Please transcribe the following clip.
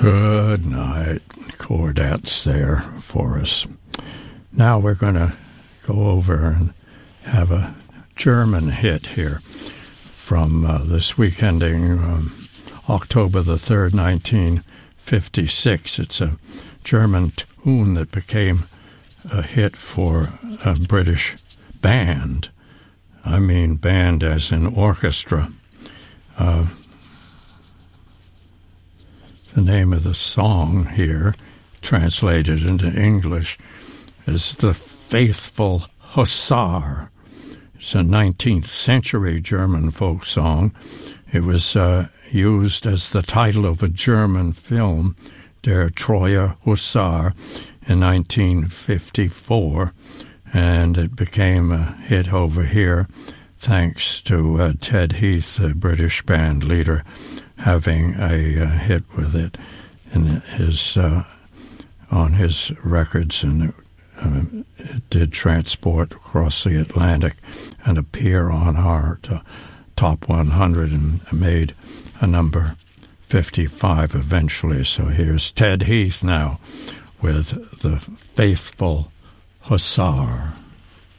Good night, Chordettes there for us. Now we're going to go over and have a German hit here from this week ending October the 3rd, 1956. It's a German tune that became a hit for a British band. I mean band as in orchestra. The name of the song here, translated into English, is The Faithful Hussar. It's a 19th century German folk song. It was used as the title of a German film, Der Treue Hussar, in 1954, and it became a hit over here thanks to Ted Heath, the British band leader, having a hit with it in his on his records, and it did transport across the Atlantic and appear on our top 100 and made a number 55 eventually. So here's Ted Heath now with The Faithful Hussar.